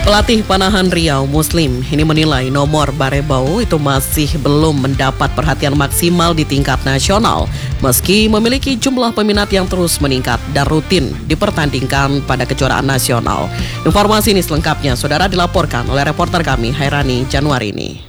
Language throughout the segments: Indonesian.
Pelatih panahan Riau Muslim ini menilai nomor barebau itu masih belum mendapat perhatian maksimal di tingkat nasional meski memiliki jumlah peminat yang terus meningkat dan rutin dipertandingkan pada kejuaraan nasional. Informasi ini selengkapnya saudara dilaporkan oleh reporter kami Hairani Januarini.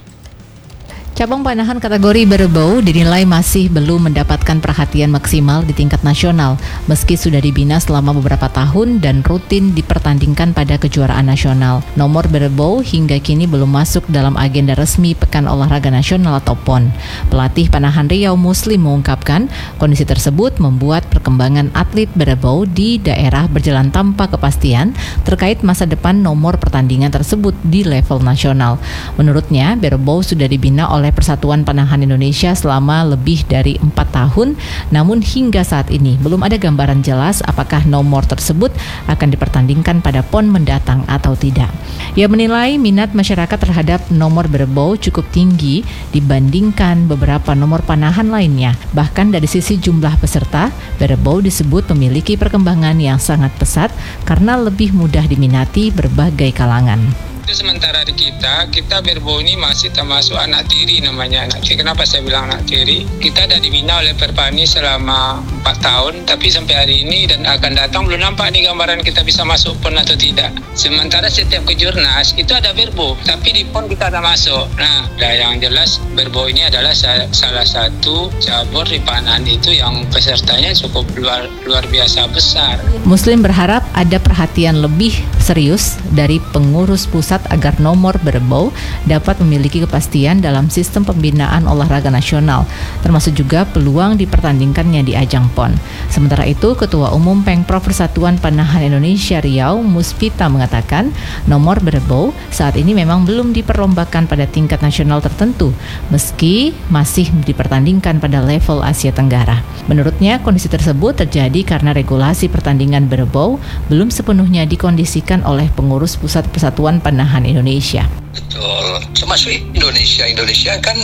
Cabang panahan kategori barebau dinilai masih belum mendapatkan perhatian maksimal di tingkat nasional meski sudah dibina selama beberapa tahun dan rutin dipertandingkan pada kejuaraan nasional. Nomor barebau hingga kini belum masuk dalam agenda resmi Pekan Olahraga Nasional atau PON. Pelatih panahan Riau Muslim mengungkapkan kondisi tersebut membuat perkembangan atlet barebau di daerah berjalan tanpa kepastian terkait masa depan nomor pertandingan tersebut di level nasional. Menurutnya, barebau sudah dibina oleh Persatuan Panahan Indonesia selama lebih dari 4 tahun, namun hingga saat ini belum ada gambaran jelas apakah nomor tersebut akan dipertandingkan pada PON mendatang atau tidak. Ia menilai minat masyarakat terhadap nomor barebau cukup tinggi dibandingkan beberapa nomor panahan lainnya. Bahkan dari sisi jumlah peserta, barebau disebut memiliki perkembangan yang sangat pesat karena lebih mudah diminati berbagai kalangan. Sementara di kita barebau ini masih termasuk anak tiri namanya. Anak tiri. Kenapa saya bilang anak tiri? Kita sudah dibina oleh Perpani selama 4 tahun, tapi sampai hari ini dan akan datang belum nampak nih gambaran kita bisa masuk PON atau tidak. Sementara setiap kejurnas itu ada barebau, tapi di PON kita ada masuk. Nah, yang jelas barebau ini adalah salah satu cabur di panahan itu yang pesertanya cukup luar biasa besar. Muslim berharap ada perhatian lebih serius dari pengurus pusat agar nomor barebau dapat memiliki kepastian dalam sistem pembinaan olahraga nasional, termasuk juga peluang dipertandingkannya di ajang PON. Sementara itu, Ketua Umum Pengprov Persatuan Panahan Indonesia Riau, Muspita mengatakan nomor barebau saat ini memang belum diperlombakan pada tingkat nasional tertentu, meski masih dipertandingkan pada level Asia Tenggara. Menurutnya, kondisi tersebut terjadi karena regulasi pertandingan barebau belum sepenuhnya dikondisikan oleh pengurus Pusat Persatuan Panahan Indonesia. Betul, termasuk Indonesia kan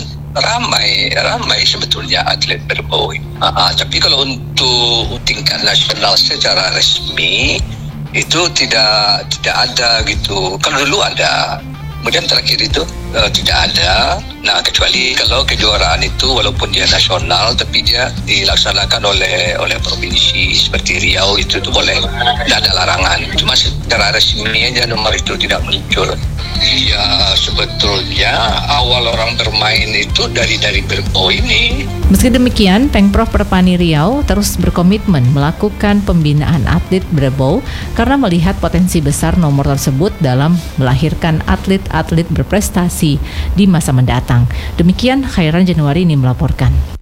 ramai sebetulnya atlet barebau. Tapi kalau untuk tingkat nasional secara resmi itu tidak ada gitu. Kalau dulu ada, kemudian terakhir itu tidak ada. Nah, kecuali kalau kejuaraan itu walaupun dia nasional tapi dia dilaksanakan oleh provinsi seperti Riau itu boleh, tidak ada larangan. Cuma secara resmi aja nomor itu tidak muncul. Ya, sebetulnya awal orang bermain itu dari barebau ini. Meski demikian, Pengprov Perpani Riau terus berkomitmen melakukan pembinaan atlet barebau karena melihat potensi besar nomor tersebut dalam melahirkan atlet-atlet berprestasi di masa mendatang. Demikian Hairani Januarini melaporkan.